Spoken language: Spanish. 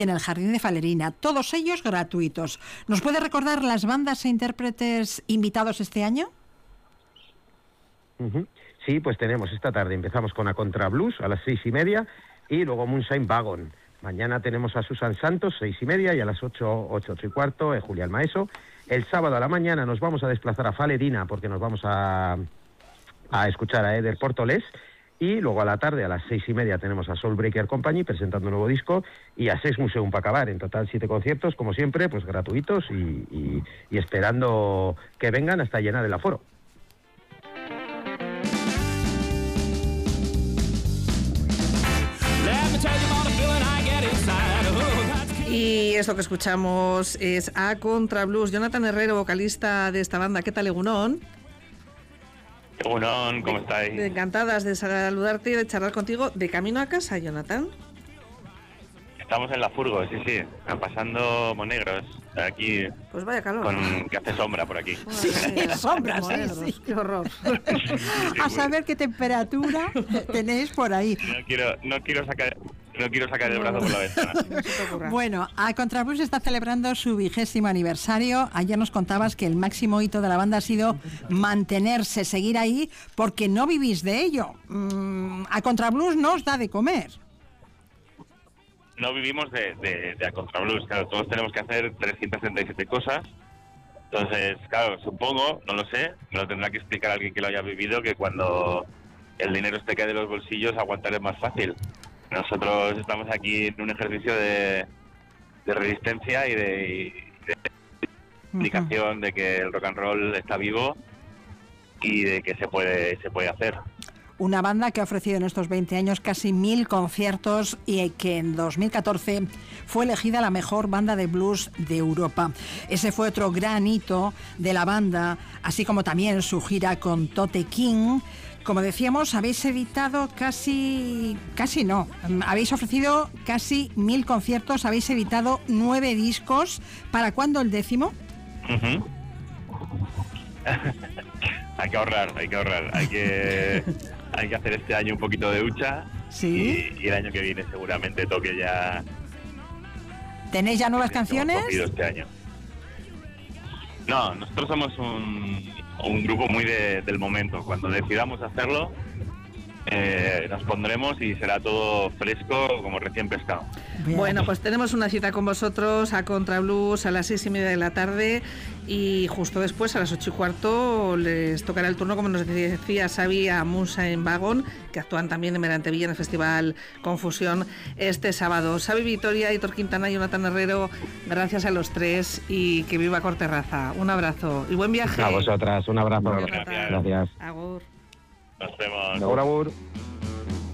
en el Jardín de Falerina, todos ellos gratuitos. ¿Nos puede recordar las bandas e intérpretes invitados este año? Sí, pues tenemos esta tarde, empezamos con A Contra Blues a las 6:30 y luego Moonshine Wagon. Mañana tenemos a Susan Santos, 6:30, y a las 8:15, Julián Maeso. El sábado a la mañana nos vamos a desplazar a Falerina porque nos vamos a escuchar a Eder Portolés. Y luego a la tarde, a las 6:30, tenemos a Soulbreaker Company presentando un nuevo disco y a Sex Museum para acabar. En total 7 conciertos, como siempre, pues gratuitos y esperando que vengan hasta llenar el aforo. Y esto que escuchamos es A Contra Blues. Jonathan Herrero, vocalista de esta banda. ¿Qué tal, Egunon? Egunon, ¿cómo estáis? Encantadas de saludarte y de charlar contigo. ¿De camino a casa, Jonathan? Estamos en la furgo, sí, pasando monegros. Aquí. Pues vaya calor. Que hace sombra por aquí. Sí, sombra, sí. Qué horror. A saber qué temperatura tenéis por ahí. No quiero sacar el brazo por la ventana. Bueno, A Contra Blues está celebrando su 20º aniversario. Ayer nos contabas que el máximo hito de la banda ha sido mantenerse, seguir ahí, porque no vivís de ello. A Contra Blues no os da de comer. No vivimos de A Contra Blues, claro, todos tenemos que hacer 337 cosas. Entonces, claro, supongo, no lo sé, me lo tendrá que explicar alguien que lo haya vivido, que cuando el dinero te cae de los bolsillos, aguantar es más fácil. Nosotros estamos aquí en un ejercicio de resistencia y de indicación de que el rock and roll está vivo y de que se puede hacer. Una banda que ha ofrecido en estos 20 años casi 1000 conciertos y que en 2014 fue elegida la mejor banda de blues de Europa. Ese fue otro gran hito de la banda, así como también su gira con Tote King. Como decíamos, habéis editado habéis ofrecido casi 1000 conciertos, habéis editado 9 discos. ¿Para cuándo el 10º? Hay que ahorrar, hay que hacer este año un poquito de hucha. ¿Sí? Y el año que viene seguramente toque ya. ¿Tenéis ya nuevas canciones? Este año. No, nosotros somos un grupo muy del momento. Cuando decidamos hacerlo, nos pondremos y será todo fresco como recién pescado. Bien. Bueno, pues tenemos una cita con vosotros a Contra Blues a las 6:30 de la tarde y justo después a las 8:15 les tocará el turno, como nos decía Xavi, a Moonshine Wagon, que actúan también en Merantevilla en el Festival Confusión este sábado. Xavi Vitoria, Aitor Quintana y Jonathan Herrero, gracias a los tres y que viva Corterraza. Un abrazo y buen viaje. A vosotras, un abrazo. Gracias. Agur. Nos vemos. Agur.